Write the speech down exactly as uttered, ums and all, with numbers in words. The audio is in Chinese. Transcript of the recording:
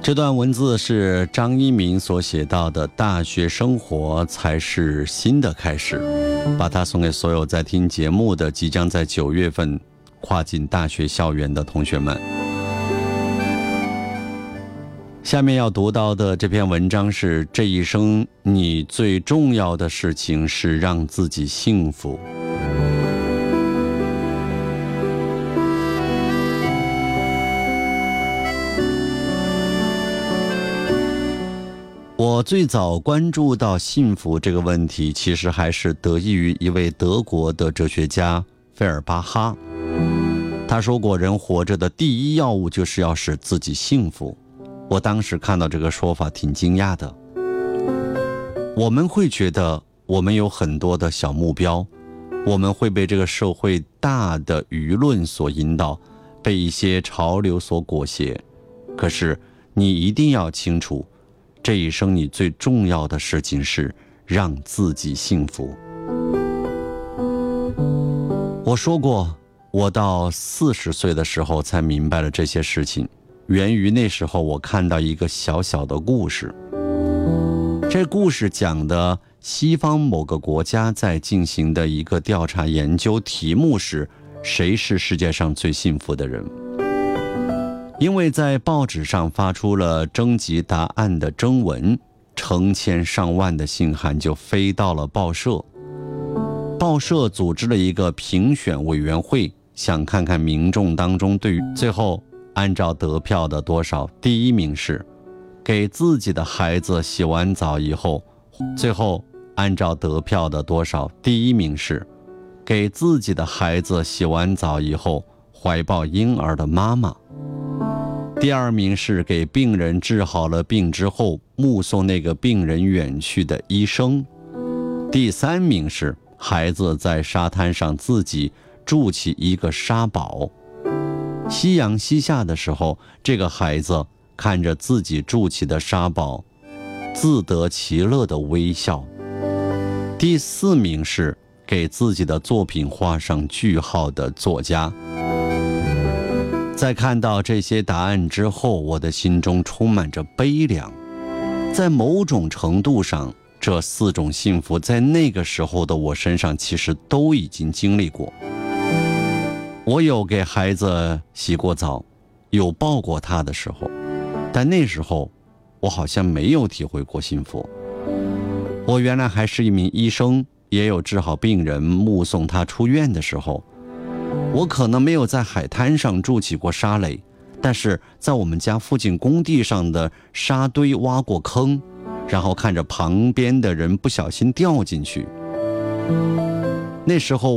这段文字是张一鸣所写到的大学生活才是新的开始，把它送给所有在听节目的即将在九月份跨进大学校园的同学们。下面要读到的这篇文章是：这一生你最重要的事情是让自己幸福。我最早关注到幸福这个问题，其实还是得益于一位德国的哲学家费尔巴哈。他说过，人活着的第一要务就是要使自己幸福。我当时看到这个说法挺惊讶的。我们会觉得我们有很多的小目标，我们会被这个社会大的舆论所引导，被一些潮流所裹挟。可是你一定要清楚，这一生你最重要的事情是让自己幸福。我说过，我到四十岁的时候才明白了这些事情，源于那时候我看到一个小小的故事。这故事讲的西方某个国家在进行的一个调查研究，题目是谁是世界上最幸福的人。因为在报纸上发出了征集答案的征文，成千上万的信函就飞到了报社。报社组织了一个评选委员会，想看看民众当中对于最后按照得票的多少，第一名是给自己的孩子洗完澡以后，最后按照得票的多少，第一名是给自己的孩子洗完澡以后怀抱婴儿的妈妈。第二名是给病人治好了病之后目送那个病人远去的医生。第三名是孩子在沙滩上自己筑起一个沙堡，夕阳西下的时候，这个孩子看着自己筑起的沙堡，自得其乐的微笑。第四名是给自己的作品画上句号的作家。在看到这些答案之后，我的心中充满着悲凉。在某种程度上，这四种幸福在那个时候的我身上其实都已经经历过。我有给孩子洗过澡，有抱过他的时候，但那时候我好像没有体会过幸福。我原来还是一名医生，也有治好病人目送他出院的时候。我可能没有在海滩上筑起过沙垒，但是在我们家附近工地上的沙堆挖过坑，然后看着旁边的人不小心掉进去。那时候